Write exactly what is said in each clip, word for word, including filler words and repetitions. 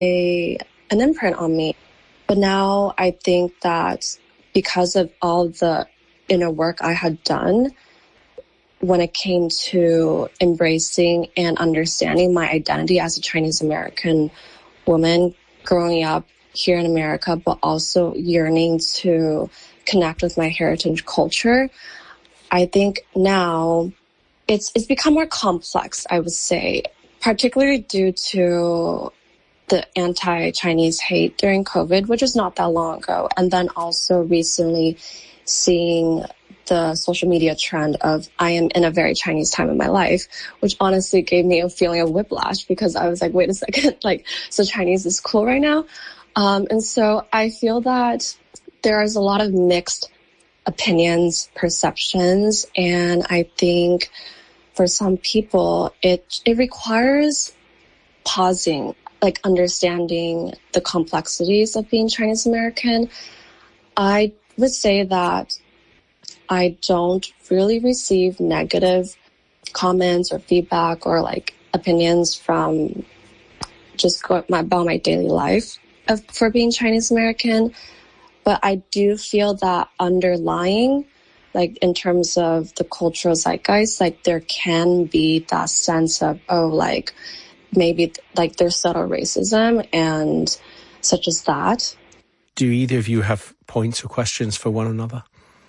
a an imprint on me. But now I think that because of all the inner work I had done when it came to embracing and understanding my identity as a Chinese American woman growing up here in America, but also yearning to connect with my heritage culture, I think now it's it's become more complex, I would say, particularly due to the anti-Chinese hate during COVID, which is not that long ago. And then also recently seeing the social media trend of I am in a very Chinese time in my life, which honestly gave me a feeling of whiplash because I was like, wait a second, like, so Chinese is cool right now? Um, and so I feel that there is a lot of mixed opinions, perceptions, and I think for some people, it it requires pausing, like understanding the complexities of being Chinese American. I would say that I don't really receive negative comments or feedback or like opinions from just go, my, about my daily life of, for being Chinese American. But I do feel that underlying, like in terms of the cultural zeitgeist, like there can be that sense of, oh, like maybe like there's subtle racism and such as that. Do either of you have points or questions for one another?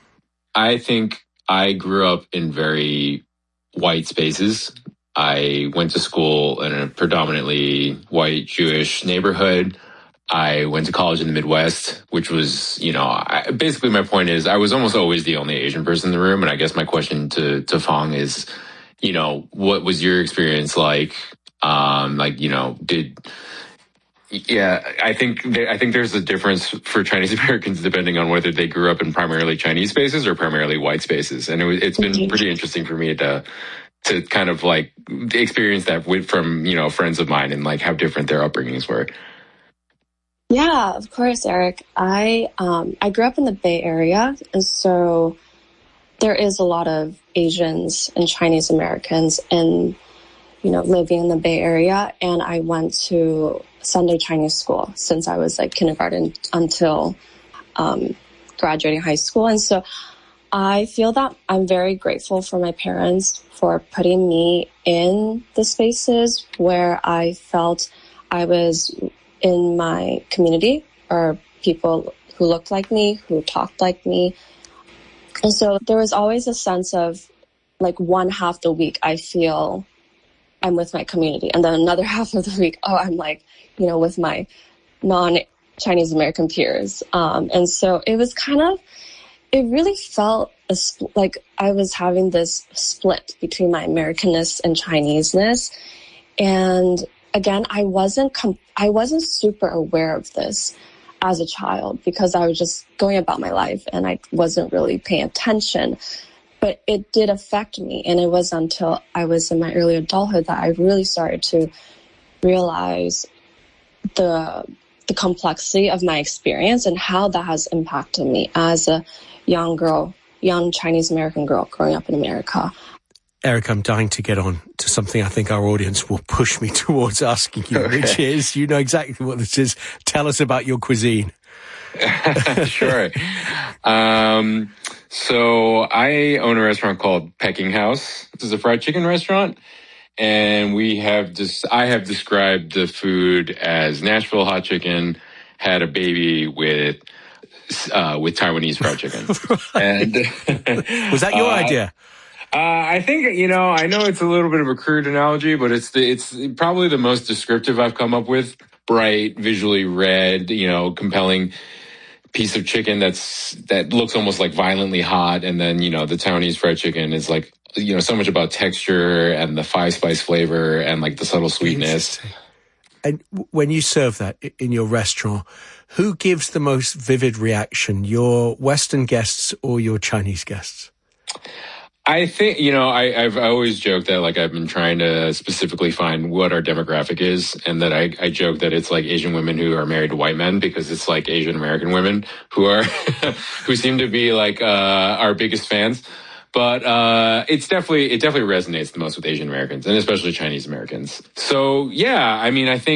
I think I grew up in very white spaces. I went to school in a predominantly white Jewish neighborhood. I went to college in the Midwest, which was, you know, I, basically my point is I was almost always the only Asian person in the room. And I guess my question to, to Fong is, you know, what was your experience like? Um, like, you know, did, yeah, I think, there, I think there's a difference for Chinese Americans depending on whether they grew up in primarily Chinese spaces or primarily white spaces. And it, it's been pretty interesting for me to, to kind of like experience that with, from, you know, friends of mine and like how different their upbringings were. Yeah, of course, Eric. I um, I grew up in the Bay Area, and so there is a lot of Asians and Chinese Americans in, you know, living in the Bay Area. And I went to Sunday Chinese school since I was like kindergarten until um, graduating high school. And so I feel that I'm very grateful for my parents for putting me in the spaces where I felt I was in my community or people who looked like me, who talked like me. And so there was always a sense of like one half the week I feel I'm with my community. And then another half of the week, oh, I'm like, you know, with my non-Chinese American peers. Um, and so it was kind of, it really felt a spl- like I was having this split between my Americanness and Chineseness. And again, I wasn't com- I wasn't super aware of this as a child because I was just going about my life and I wasn't really paying attention. But it did affect me, and it was until I was in my early adulthood that I really started to realize the the complexity of my experience and how that has impacted me as a young girl, young Chinese American girl growing up in America. Eric, I'm dying to get on to something I think our audience will push me towards asking you, okay. Which is, you know exactly what this is. Tell us about your cuisine. Sure. Um, so I own a restaurant called Peking House. This is a fried chicken restaurant. And we have just, I have described the food as Nashville hot chicken had a baby with, uh, with Taiwanese fried chicken. And was that your uh, idea? Uh, I think, you know, I know it's a little bit of a crude analogy, but it's the, it's probably the most descriptive I've come up with. Bright, visually red, you know, compelling piece of chicken that's, that looks almost like violently hot. And then, you know, the Taiwanese fried chicken is like, you know, so much about texture and the five spice flavor and like the subtle sweetness. And when you serve that in your restaurant, who gives the most vivid reaction, your Western guests or your Chinese guests? I think, you know, I, I've always joked that, like, I've been trying to specifically find what our demographic is, and that I, I joke that it's like Asian women who are married to white men, because it's like Asian American women who are, who seem to be like, uh, our biggest fans. But, uh, it's definitely, it definitely resonates the most with Asian Americans, and especially Chinese Americans. So, yeah, I mean, I think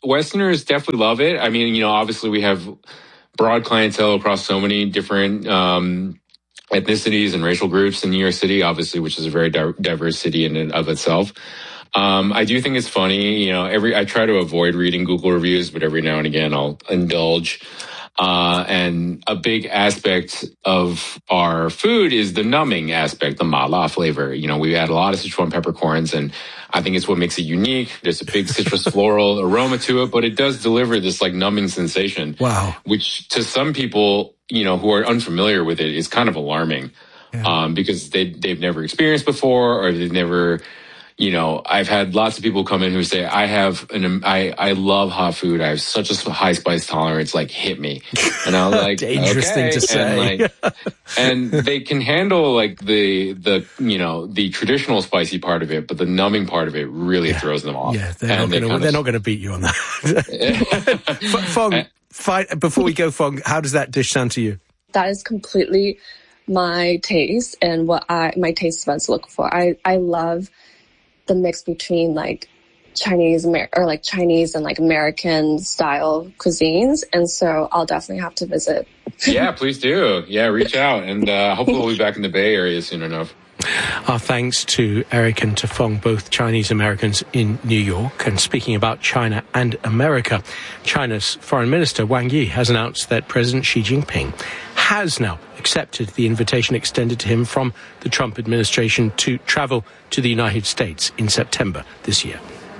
Westerners definitely love it. I mean, you know, obviously we have broad clientele across so many different um, ethnicities and racial groups in New York City, obviously, which is a very di- diverse city in and of itself. Um, I do think it's funny, you know, every, I try to avoid reading Google reviews, but every now and again I'll indulge. Uh, and a big aspect of our food is the numbing aspect, the mala flavor. You know, we add a lot of Sichuan peppercorns, and I think it's what makes it unique. There's a big citrus floral aroma to it, but it does deliver this like numbing sensation. Wow. Which to some people, you know, who are unfamiliar with it is kind of alarming. Yeah. Um, because they, they've never experienced before, or they've never, you know, I've had lots of people come in who say, I have an, I, I love hot food. I have such a high spice tolerance, like hit me. And I was like, dangerous okay. thing to say. And, like, and they can handle like the, the, you know, the traditional spicy part of it, but the numbing part of it really yeah. throws them off. Yeah. They're and not gonna, they're not going to beat you on that. Fong, fight, before we go, Fong, how does that dish sound to you? That is completely my taste and what I, my taste buds look for. I, I love the mix between like Chinese Amer- or like Chinese and like American style cuisines. And so I'll definitely have to visit. Yeah, please do. Yeah, reach out, and uh, hopefully we'll be back in the Bay Area soon enough. Our thanks to Eric and to Fong, both Chinese Americans in New York. And speaking about China and America, China's Foreign Minister Wang Yi has announced that President Xi Jinping has now accepted the invitation extended to him from the Trump administration to travel to the United States in September this year.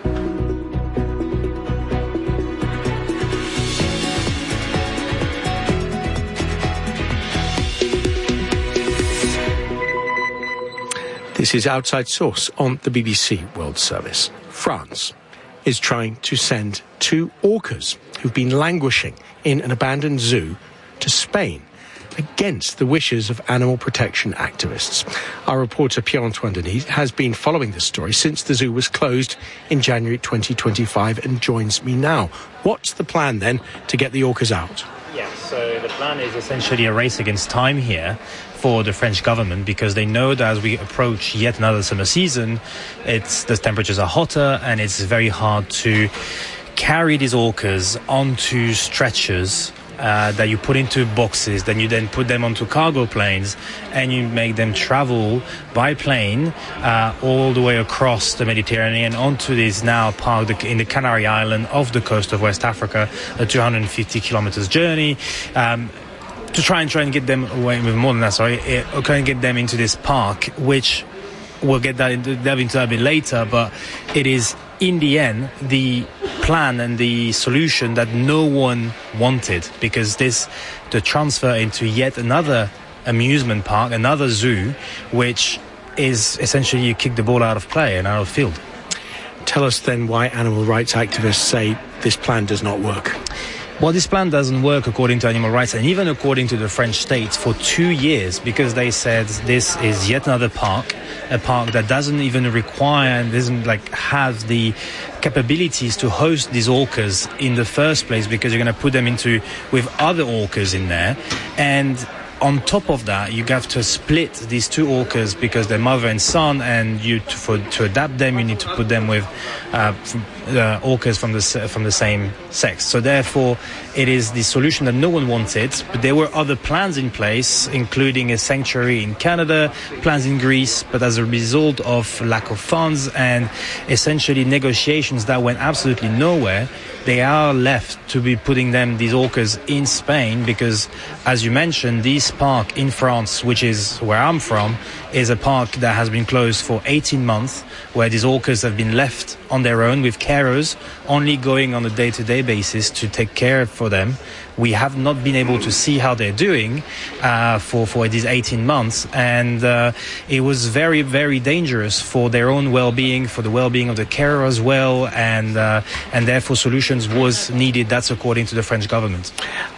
This is Outside Source on the B B C World Service. France is trying to send two orcas who've been languishing in an abandoned zoo to Spain, against the wishes of animal protection activists. Our reporter Pierre-Antoine Denis has been following this story since the zoo was closed in January twenty twenty-five and joins me now. What's the plan then to get the orcas out? Yeah, so the plan is essentially a race against time here for the French government, because they know that as we approach yet another summer season, it's the temperatures are hotter and it's very hard to carry these orcas onto stretchers Uh, that you put into boxes, then you then put them onto cargo planes, and you make them travel by plane uh, all the way across the Mediterranean onto this now park in the Canary Island off the coast of West Africa, a two hundred fifty kilometers journey, um, to try and try and get them away with more than that, sorry, uh, try and get them into this park, which we'll get that into, delve into that a bit later, but it is in the end the plan and the solution that no one wanted, because this the transfer into yet another amusement park, another zoo, which is essentially you kick the ball out of play and out of field. Tell us then why animal rights activists say this plan does not work. Well, this plan doesn't work according to animal rights and even according to the French state for two years, because they said this is yet another park, a park that doesn't even require and doesn't like have the capabilities to host these orcas in the first place, because you're going to put them into with other orcas in there. And on top of that, you have to split these two orcas because they're mother and son, and you to, for, to adapt them, you need to put them with uh, from, uh, orcas from the from the same sex. So therefore, it is the solution that no one wanted. But there were other plans in place, including a sanctuary in Canada, plans in Greece. But as a result of lack of funds and essentially negotiations that went absolutely nowhere, they are left to be putting them, these orcas, in Spain, because, as you mentioned, this park in France, which is where I'm from, is a park that has been closed for eighteen months, where these orcas have been left on their own with carers, only going on a day-to-day basis to take care for them. We have not been able to see how they're doing uh, for, for these eighteen months. And uh, it was very, very dangerous for their own well-being, for the well-being of the carer as well. And, uh, and therefore solutions was needed. That's according to the French government.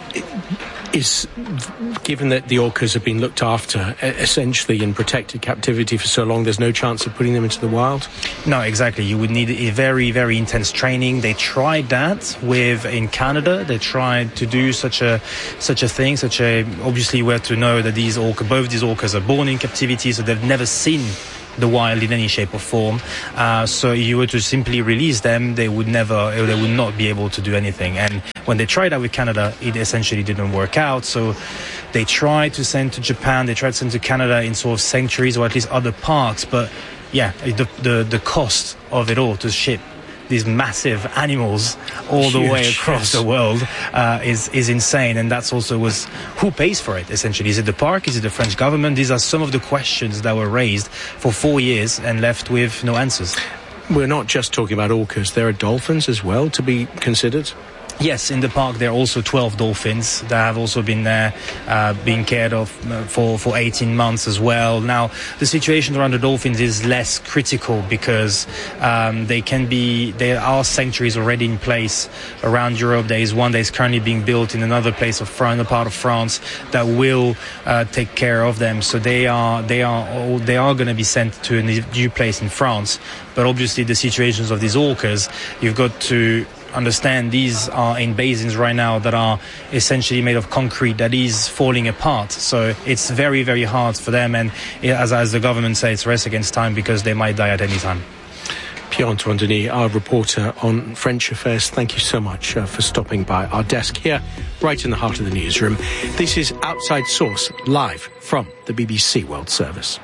Is, given that the orcas have been looked after essentially in protected captivity for so long, there's no chance of putting them into the wild? No, exactly. You would need a very, very intense training. They tried that with in Canada. They tried to do such a such a thing. Such a obviously we have to know that these orcas, both these orcas, are born in captivity, so they've never seen the wild in any shape or form. Uh, so you were to simply release them, they would never, they would not be able to do anything. And when they tried that with Canada, it essentially didn't work out. So they tried to send to Japan, they tried to send to Canada in sort of sanctuaries or at least other parks. But yeah, the the, the cost of it all to ship these massive animals all Huge, the way across yes. the world uh, is is insane. And that's also was who pays for it, essentially. Is it the park? Is it the French government? These are some of the questions that were raised for four years and left with no answers. We're not just talking about orcas. There are dolphins as well to be considered. Yes, in the park there are also twelve dolphins that have also been there, uh, being cared of for, for eighteen months as well. Now, the situation around the dolphins is less critical because um, they can be, there are sanctuaries already in place around Europe. There is one that is currently being built in another place of France, another part of France, that will uh, take care of them. So they are, they are, they are going to be sent to a new place in France. But obviously the situations of these orcas, you've got to understand these are in basins right now that are essentially made of concrete that is falling apart. So it's very, very hard for them. And as, as the government says, it's a race against time because they might die at any time. Pierre-Antoine Denis, our reporter on French affairs, thank you so much uh, for stopping by our desk here, right in the heart of the newsroom. This is Outside Source, live from the B B C World Service.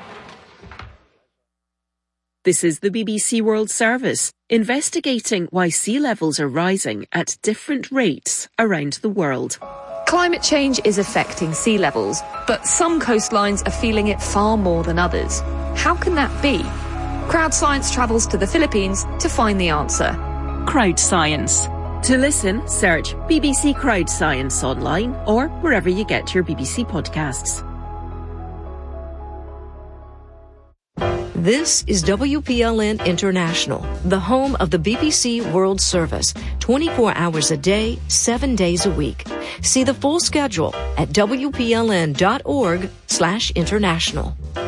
This is the B B C World Service, investigating why sea levels are rising at different rates around the world. Climate change is affecting sea levels, but some coastlines are feeling it far more than others. How can that be? Crowd Science travels to the Philippines to find the answer. Crowd Science. To listen, search B B C Crowd Science online or wherever you get your B B C podcasts. This is W P L N International, the home of the B B C World Service, twenty-four hours a day, seven days a week. See the full schedule at W P L N dot org slash international.